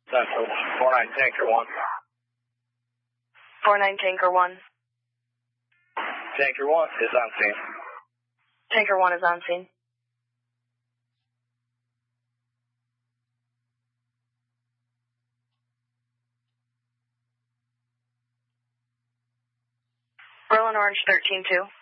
Central, 49 Tanker 1. 49 Tanker 1. Tanker 1 is on scene. Tanker 1 is on scene. Berlin Orange 13-2.